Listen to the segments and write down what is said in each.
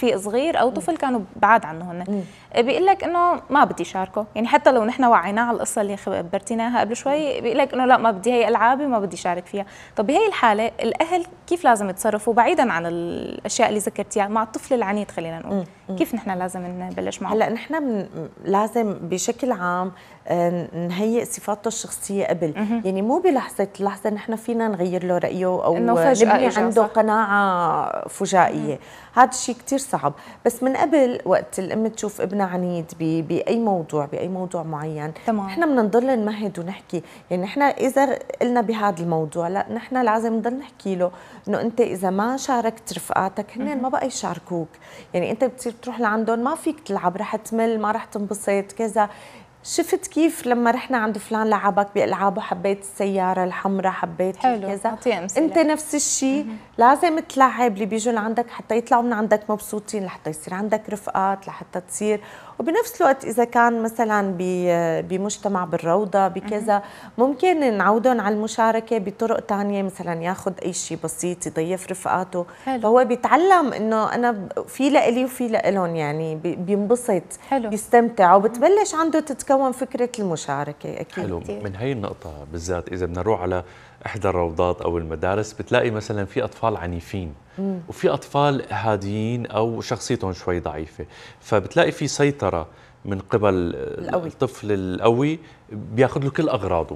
رفيق صغير او طفل كانوا بعاد عنه هن، بيقول لك انه ما بدي شاركه، يعني حتى لو نحن وعيناه على القصه اللي خبرتينا اياها قبل شوي بيقول لك انه لا ما بدي، هي العابي وما بدي شارك فيها. طب بهي الحاله الاهل كيف لازم يتصرفوا بعيدا عن الاشياء اللي ذكرتيها مع الطفل العنيد؟ خلينا نقول كيف نحن لازم نبلش معه؟ هلا نحن لازم بشكل عام نهيئ صفاته الشخصيه قبل، يعني مو بلحظه نحن فينا نغير له رايه او نبني عنده قناعه فجائيه، هذا الشيء كثير صعب. بس من قبل وقت الام تشوف ابنها عنيد باي موضوع معين، نحن بدنا نضل نمهد ونحكي، يعني نحن اذا قلنا بهذا الموضوع لا نحن لازم نضل نحكي له انه انت اذا ما شاركت رفقاتك هن ما بقى يشاركوك، يعني انت بتصير تروح لعندهم ما فيك تلعب، رح تمل، ما رح تنبسط كذا. شفت كيف لما رحنا عند فلان لعبك بألعابه، حبيت السيارة الحمراء، حبيت كذا، انت نفس الشيء لازم تلعب اللي بيجوا لعندك حتى يطلعوا من عندك مبسوطين، لحتى يصير عندك رفقات، لحتى تصير. وبنفس الوقت اذا كان مثلا بمجتمع بالروضه بكذا ممكن نعودهم على المشاركه بطرق ثانيه، مثلا ياخذ اي شيء بسيط يضيف رفقاته، فهو بيتعلم انه انا في لإلي وفي لإلهم، يعني بينبسط بيستمتع، وبتبلش عنده تتكون فكره المشاركه. اكيد حلو. من هي النقطه بالذات اذا بدنا نروح على احدى الروضات او المدارس بتلاقي مثلا في اطفال عنيفين وفي اطفال هاديين او شخصيتهم شوي ضعيفه، فبتلاقي في سيطره من قبل الطفل القوي بياخذ له كل اغراضه،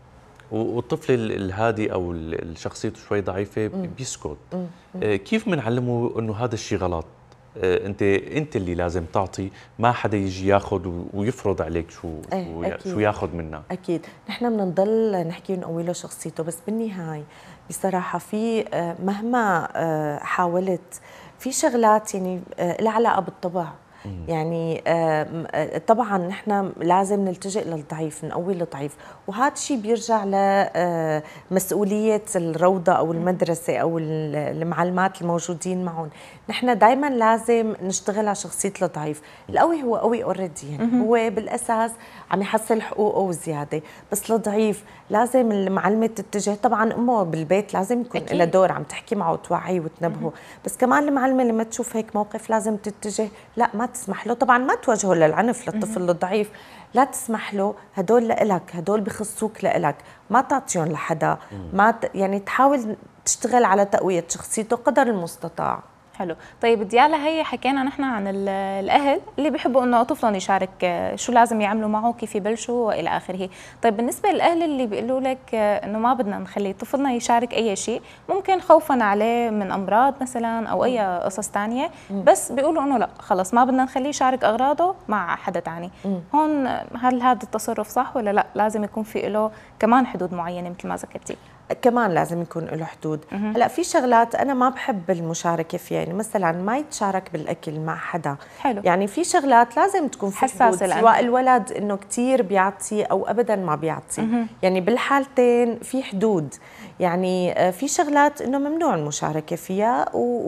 والطفل الهادي او الشخصيته شوي ضعيفه بيسكت. كيف بنعلمه انه هذا الشيء غلط؟ انت اللي لازم تعطي، ما حدا يجي ياخذ ويفرض عليك شو ياخذ منا. اكيد نحن بدنا نضل نحكي ونقوي له شخصيته، بس بالنهايه بصراحه في مهما حاولت في شغلات يعني لها علاقه بالطبع، يعني طبعا نحن لازم نلتجئ للضعيف، نقوي الضعيف، وهذا الشيء بيرجع لمسؤوليه الروضه او المدرسه او المعلمات الموجودين معهم. نحن دائما لازم نشتغل على شخصيه الضعيف. القوي هو قوي اوريدي، يعني هو بالاساس عم يحصل حقوقه وزياده، بس الضعيف لازم المعلمه تتجه، طبعا امه بالبيت لازم يكون لها دور عم تحكي معه وتوعيه وتنبهه، بس كمان المعلمه لما تشوف هيك موقف لازم تتجه، لا ما تسمح له، طبعا ما توجهه للعنف للطفل الضعيف، لا تسمح له، هدول لإلك، هدول بخصوك لإلك، ما تعطيهم لحدا، ما يعني تحاول تشتغل على تقوية شخصيته قدر المستطاع. حلو. طيب ديالا، هي حكينا نحن عن الاهل اللي بيحبوا انه طفلهم يشارك، شو لازم يعملوا معه، كيف يبلشوا والى اخره. طيب بالنسبه للاهل اللي بيقولوا لك انه ما بدنا نخلي طفلنا يشارك اي شيء، ممكن خوفا عليه من امراض مثلا او اي قصص ثانيه، بس بيقولوا انه لا خلص ما بدنا نخليه يشارك اغراضه مع حدا ثاني، هون هل هذا التصرف صح ولا لا؟ لازم يكون في له كمان حدود معينه مثل ما ذكرتي؟ كمان لازم يكون له حدود. هلا في شغلات انا ما بحب المشاركه فيها، يعني مثلا ما يتشارك بالاكل مع حدا. حلو. يعني في شغلات لازم تكون في حدود، سواء الولد انه كثير بيعطي او ابدا ما بيعطي، يعني بالحالتين في حدود. يعني في شغلات انه ممنوع المشاركه فيها،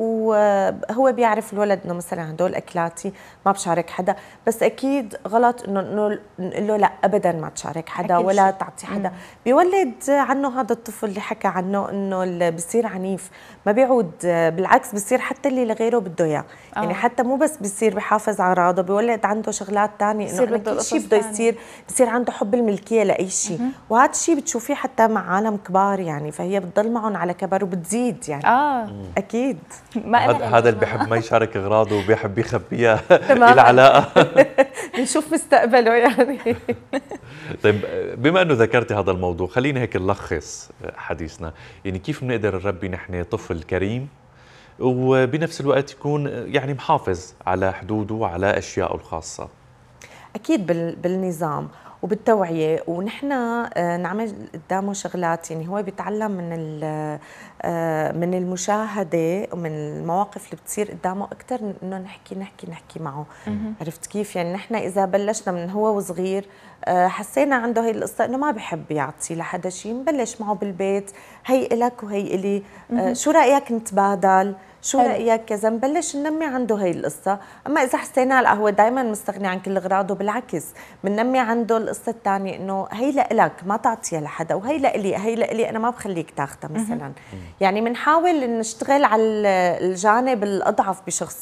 وهو بيعرف الولد انه مثلا هدول اكلاتي ما بشارك حدا، بس اكيد غلط انه نقول له لا ابدا ما تشارك حدا ولا تعطي حدا. بيولد عنه هذا الطفل اللي حكى عنه انه اللي بصير عنيف، ما بيعود، بالعكس بصير حتى اللي لغيره بده اياه، يعني حتى مو بس بصير بحافظ على اراده، بيولد عنده شغلات ثانيه انه كل شيء بده يصير، بصير عنده حب الملكيه لاي شيء، وهذا الشيء بتشوفيه حتى مع عالم كبار، يعني فهي بتضل معهم على كبر وبتزيد يعني. اكيد هذا اللي بحب ما يشارك اغراضه وبيحب يخبيها العلاقه نشوف مستقبله يعني. طيب بما انه ذكرتي هذا الموضوع، خلينا هيك نلخص حديثنا، يعني كيف بنقدر نربي نحن طفل كريم وبنفس الوقت يكون يعني محافظ على حدوده وعلى اشيائه الخاصه؟ اكيد بالنظام وبالتوعيه، ونحن نعمل قدامه شغلات، يعني هو بيتعلم من المشاهده ومن المواقف اللي بتصير قدامه اكثر انه نحكي معه. عرفت كيف؟ يعني نحن اذا بلشنا من هو وصغير حسينا عنده هي القصه انه ما بحب يعطي لحدا شيء، نبلش معه بالبيت، هي إلك وهي إلي، شو رايك نتبادل، شو رايك كذا، نبلش ننمي عنده هي القصه. اما اذا حسينا لا هو دائما مستغني عن كل اغراضه، بالعكس بننمي عنده القصه الثانيه انه هي لإلك ما تعطيها لحدا، وهي لإلي، هي لإلي انا ما بخليك تاخذها مثلا. يعني بنحاول نشتغل على الجانب الاضعف بشخصيته.